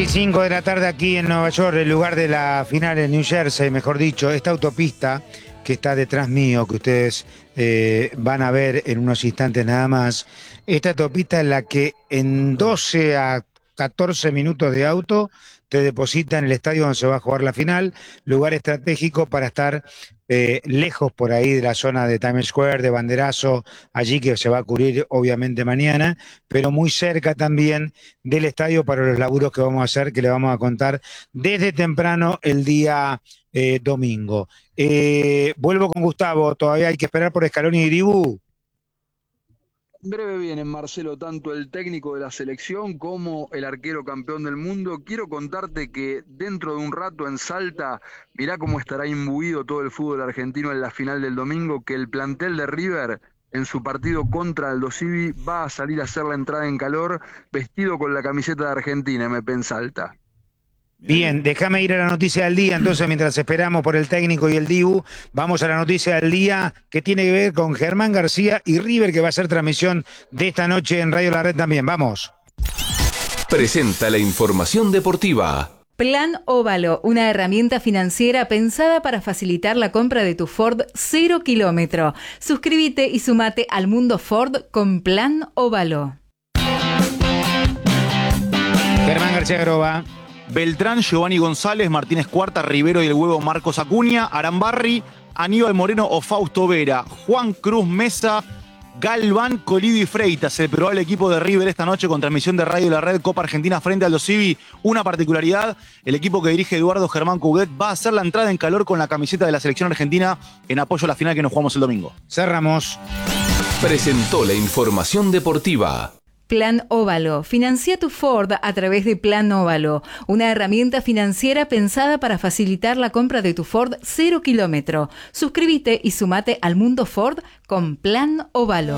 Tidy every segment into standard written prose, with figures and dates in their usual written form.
6:05 de la tarde aquí en Nueva York, el lugar de la final en New Jersey, mejor dicho. Esta autopista que está detrás mío, que ustedes van a ver en unos instantes nada más. Esta autopista es la que en 12 a 14 minutos de auto te deposita en el estadio donde se va a jugar la final, lugar estratégico para estar lejos por ahí de la zona de Times Square, de Banderazo, allí que se va a cubrir obviamente mañana, pero muy cerca también del estadio para los laburos que vamos a hacer, que le vamos a contar desde temprano el día domingo. Vuelvo con Gustavo, todavía hay que esperar por Scaloni y Dibu. En breve vienen, Marcelo, tanto el técnico de la selección como el arquero campeón del mundo. Quiero contarte que dentro de un rato en Salta, mirá cómo estará imbuido todo el fútbol argentino en la final del domingo, que el plantel de River en su partido contra Aldo Civi va a salir a hacer la entrada en calor vestido con la camiseta de Argentina, MP en Salta. Bien, déjame ir a la noticia del día, entonces mientras esperamos por el técnico y el Dibu, vamos a la noticia del día que tiene que ver con Germán García y River, que va a ser transmisión de esta noche en Radio La Red también. Vamos. Presenta la información deportiva. Plan Óvalo, una herramienta financiera pensada para facilitar la compra de tu Ford 0 kilómetro. Suscríbete y sumate al mundo Ford con Plan Óvalo. Germán García Groba. Beltrán, Giovanni González, Martínez Cuarta, Rivero y el Huevo Marcos Acuña, Arambarri, Aníbal Moreno o Fausto Vera, Juan Cruz Mesa, Galván, Colidio y Freitas, el probable equipo de River esta noche con transmisión de Radio La Red Copa Argentina frente a Aldo Civi. Una particularidad, el equipo que dirige Eduardo Germán Coudet va a hacer la entrada en calor con la camiseta de la selección argentina en apoyo a la final que nos jugamos el domingo. Cerramos. Presentó la información deportiva. Plan Óvalo. Financia tu Ford a través de Plan Óvalo, una herramienta financiera pensada para facilitar la compra de tu Ford 0 kilómetro. Suscríbete y sumate al mundo Ford con Plan Óvalo.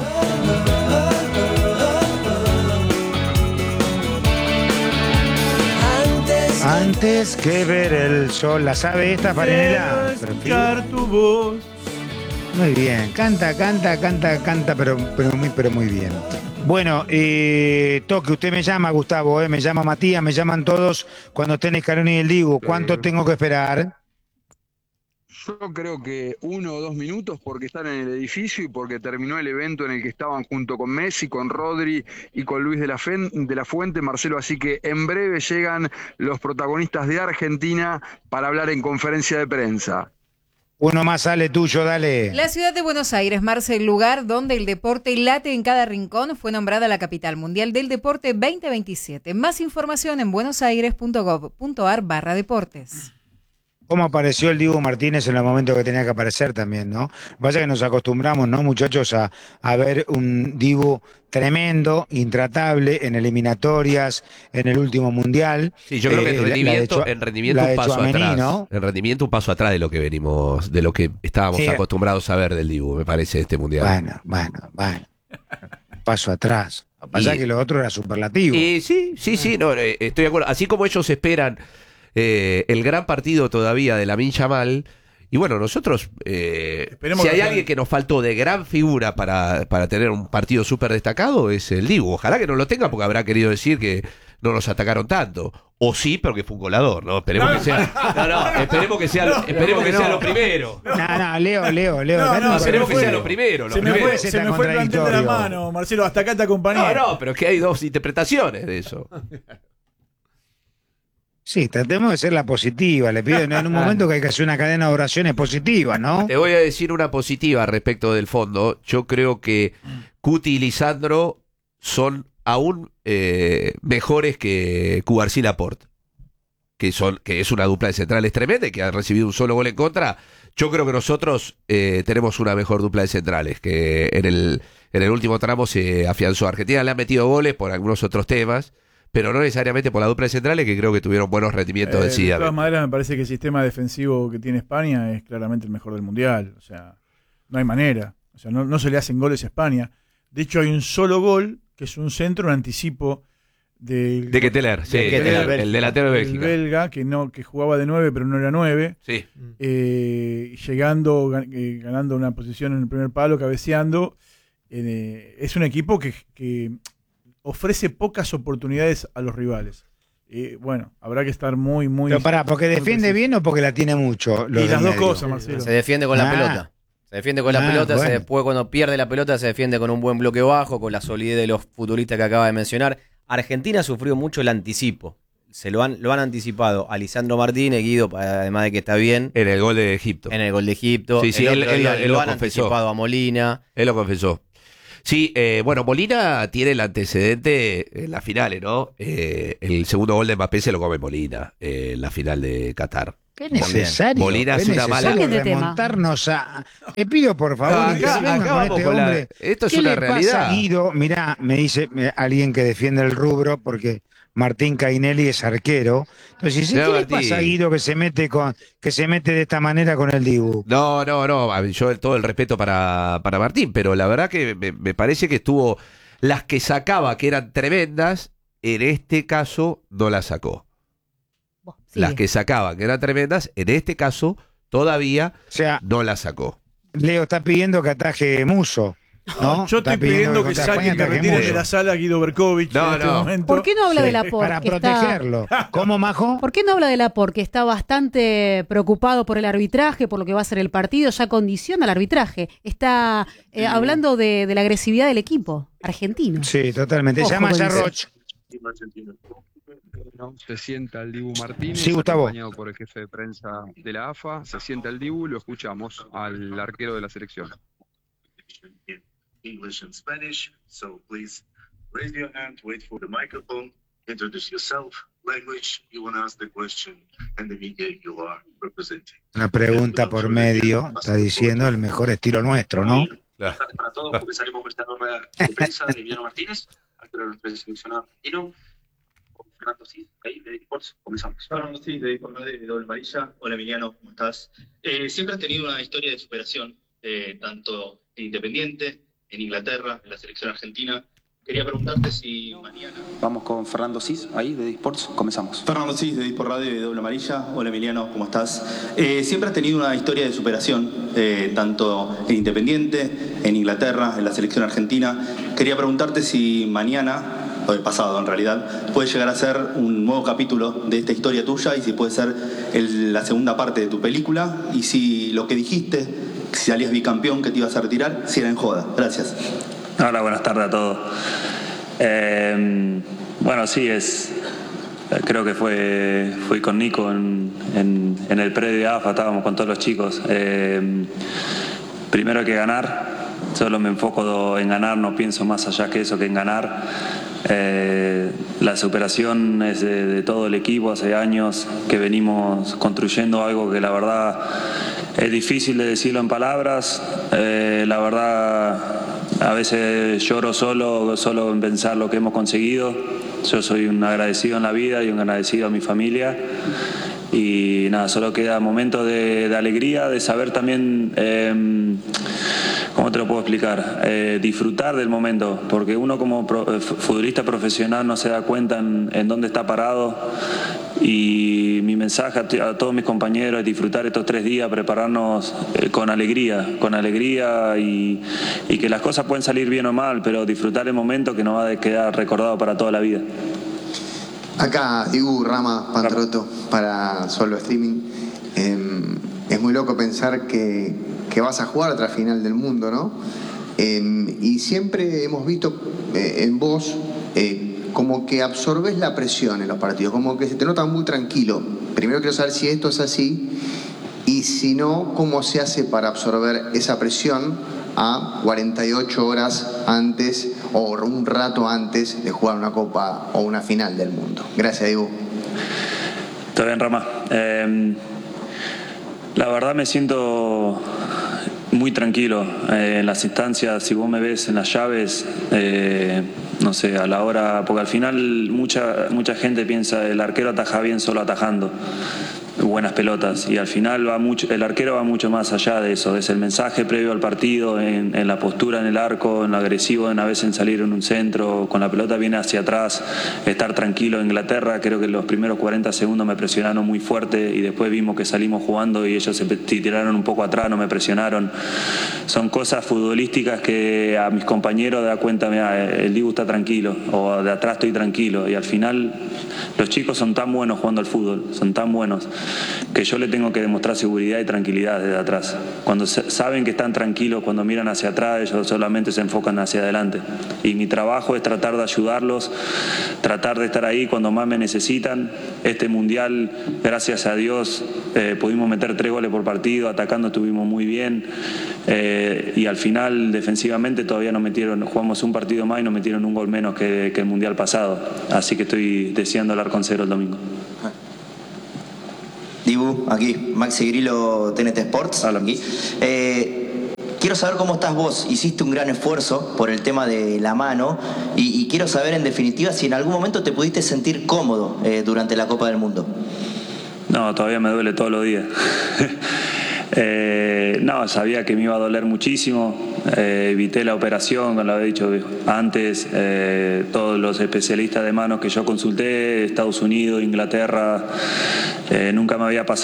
Antes que ver el sol, ¿la sabe esta, Farinela? Escuchar tu voz. Muy bien, canta, pero muy bien. Bueno, Toque, usted me llama, Gustavo, me llama Matías, me llaman todos cuando estén Scaloni y el Dibu. ¿Cuánto tengo que esperar? Yo creo que 1 o 2 minutos porque están en el edificio y porque terminó el evento en el que estaban junto con Messi, con Rodri y con Luis de la Fuente, Marcelo, así que en breve llegan los protagonistas de Argentina para hablar en conferencia de prensa. Uno más sale tuyo, dale. La ciudad de Buenos Aires, Marce, el lugar donde el deporte late en cada rincón, fue nombrada la capital mundial del deporte 2027. Más información en buenosaires.gov.ar/deportes. ¿Cómo apareció el Dibu Martínez en el momento que tenía que aparecer también, no? Vaya que nos acostumbramos, ¿no, muchachos, a ver un Dibu tremendo, intratable, en eliminatorias, en el último mundial. Sí, yo creo que en rendimiento un paso atrás. ¿No? En rendimiento un paso atrás de lo que venimos, de lo que estábamos acostumbrados a ver del Dibu, me parece, este mundial. Bueno. Paso atrás. Lo que pasa es que lo otro era superlativo. Sí, no, estoy de acuerdo. Así como ellos esperan el gran partido todavía de Lamine Yamal, y bueno, nosotros, si hay alguien que nos faltó de gran figura para tener un partido súper destacado, es el Dibu. Ojalá que no lo tenga, porque habrá querido decir que no nos atacaron tanto. O sí, pero que fue un goleador, ¿no? Esperemos que sea lo primero. No, Leo. Esperemos que sea lo primero. Se me fue el plantel de la mano, Marcelo, hasta acá te acompañé. No, pero es que hay dos interpretaciones de eso. Sí, tratemos de ser la positiva, le pido en un momento que hay que hacer una cadena de oraciones positivas, ¿no? Te voy a decir una positiva respecto del fondo. Yo creo que Cuti y Lisandro son aún mejores que Cubarsí y Laporte, que es una dupla de centrales tremenda y que han recibido un solo gol en contra. Yo creo que nosotros tenemos una mejor dupla de centrales, que en el último tramo se afianzó. Argentina le ha metido goles por algunos otros temas, pero no necesariamente por la dupla de centrales, que creo que tuvieron buenos rendimientos del CIDA. De todas maneras, me parece que el sistema defensivo que tiene España es claramente el mejor del Mundial. O sea, no hay manera. O sea, no se le hacen goles a España. De hecho, hay un solo gol, que es un centro, un anticipo de Ketelaere, el delantero de Bélgica. El belga, que jugaba de 9, pero no era 9. Sí. Ganando una posición en el primer palo, cabeceando. Es un equipo que ofrece pocas oportunidades a los rivales. Bueno, habrá que estar muy, muy... Pero pará, ¿porque defiende bien o porque la tiene mucho? Y las dos cosas, Marcelo. Se defiende con la pelota. Se defiende con la pelota, bueno. después cuando pierde la pelota se defiende con un buen bloque bajo, con la solidez de los futbolistas que acaba de mencionar. Argentina sufrió mucho el anticipo. Lo han anticipado a Lisandro Martínez, Guido, además de que está bien. En el gol de Egipto. En el gol de Egipto. Sí, él lo lo han confesó. anticipado a Molina. Él lo confesó. Sí, bueno, Molina tiene el antecedente en las finales, ¿no? El segundo gol de Mbappé se lo come Molina en la final de Qatar. Qué necesario. Molina hace una mala- necesario Cambien de tema. remontarnos a... Le pido, por favor, que se vengan con vamos este con la- hombre. esto es ¿Qué una le realidad. pasa, Guido? Mirá, me dice alguien que defiende el rubro, porque Martín Cainelli es arquero. Entonces dice, No, ¿qué le Martín. pasa a Guido que se mete de esta manera con el Dibu? No, yo todo el respeto para Martín, pero la verdad que me parece que estuvo, las que sacaba que eran tremendas, en este caso no las sacó. Sí. Las que sacaba que eran tremendas, en este caso todavía O sea, no las sacó. Leo está pidiendo que ataje Muso, ¿no? Yo estoy Está pidiendo que contra saquen, España que ataje retiren de Muso. la sala a Guido Berkovich No, en este no. momento. ¿Por qué no habla de Laporte? Para que está- protegerlo. ¿Cómo, Majo? ¿Por qué no habla de Laporte, que está bastante preocupado por el arbitraje, por lo que va a ser el partido, ya condiciona el arbitraje? Está hablando de la agresividad del equipo argentino. Sí, totalmente. Ojo Llama con ya eso. Roch. Se sienta el Dibu Martínez, Sí, Gustavo. acompañado por el jefe de prensa de la AFA. Se sienta el Dibu, lo escuchamos al arquero de la selección. English and Spanish, so please raise your hand, wait for the microphone, introduce yourself, language you want to ask the question, and the media you are representing. Una pregunta por medio, está diciendo el mejor estilo nuestro, ¿no? Para todos, porque salimos con esta rueda de prensa de Emiliano Martínez, arquero de nuestro seleccionado argentino. Con Fernando Cid, ahí de Sports, comenzamos. Fernando Cid, de Jornada de Doble Amarilla. Hola Emiliano, ¿cómo estás? Siempre has tenido una historia de superación, tanto en Independiente, en Inglaterra, en la selección argentina. Quería preguntarte si mañana... Vamos con Fernando Cis, ahí de Sports, comenzamos. Fernando Cis, de Sport Radio y de Doble Amarilla. Hola Emiliano, ¿cómo estás? Siempre has tenido una historia de superación, tanto en Independiente, en Inglaterra, en la selección argentina. Quería preguntarte si mañana, o el pasado en realidad, puede llegar a ser un nuevo capítulo de esta historia tuya y si puede ser la segunda parte de tu película y si lo que dijiste, si salías bicampeón, que te ibas a retirar, si era en joda. Gracias. Hola, buenas tardes a todos. Bueno, sí, creo que fui con Nico en el predio de AFA, estábamos con todos los chicos. Primero hay que ganar, solo me enfoco en ganar, no pienso más allá que eso, que en ganar. La superación es de todo el equipo, hace años que venimos construyendo algo que la verdad es difícil de decirlo en palabras, la verdad a veces lloro solo en pensar lo que hemos conseguido. Yo soy un agradecido en la vida y un agradecido a mi familia y nada, solo queda momentos de alegría, de saber también, ¿cómo te lo puedo explicar? Disfrutar del momento, porque uno como futbolista profesional no se da cuenta en dónde está parado y mi mensaje a todos mis compañeros es disfrutar estos 3 días, prepararnos con alegría y que las cosas pueden salir bien o mal, pero disfrutar el momento que nos va a quedar recordado para toda la vida. Acá, Dibu Rama Pantaroto para Solo Streaming. Es muy loco pensar que vas a jugar otra final del mundo, ¿no? Y siempre hemos visto en vos como que absorbes la presión en los partidos, como que se te nota muy tranquilo. Primero quiero saber si esto es así y si no, cómo se hace para absorber esa presión a 48 horas antes o un rato antes de jugar una copa o una final del mundo. Gracias, Dibu. Está bien, Rama. La verdad me siento muy tranquilo en las instancias. Si vos me ves en las llaves, no sé, a la hora, porque al final mucha gente piensa el arquero ataja bien solo atajando. buenas pelotas, y al final el arquero va mucho más allá de eso, es el mensaje previo al partido, en la postura en el arco, en lo agresivo, a veces en salir en un centro, con la pelota viene hacia atrás, estar tranquilo. En Inglaterra creo que los primeros 40 segundos me presionaron muy fuerte y después vimos que salimos jugando y ellos se tiraron un poco atrás, no me presionaron. Son cosas futbolísticas que a mis compañeros da cuenta, mira, el Dibu está tranquilo, o de atrás estoy tranquilo, y al final los chicos son tan buenos jugando al fútbol, son tan buenos, que yo le tengo que demostrar seguridad y tranquilidad desde atrás. Cuando saben que están tranquilos, cuando miran hacia atrás, ellos solamente se enfocan hacia adelante. Y mi trabajo es tratar de ayudarlos, tratar de estar ahí cuando más me necesitan. Este mundial, gracias a Dios, pudimos meter 3 goles por partido, atacando estuvimos muy bien. Y al final, defensivamente, todavía nos metieron, jugamos un partido más y nos metieron un gol menos que el mundial pasado. Así que estoy deseando hablar con Cero el domingo. Dibu, aquí, Maxi Grillo, TNT Sports. Aquí. Quiero saber cómo estás vos. Hiciste un gran esfuerzo por el tema de la mano y quiero saber en definitiva si en algún momento te pudiste sentir cómodo durante la Copa del Mundo. No, todavía me duele todos los días. No, sabía que me iba a doler muchísimo, evité la operación, como lo había dicho antes, todos los especialistas de manos que yo consulté, Estados Unidos, Inglaterra, nunca me había pasado.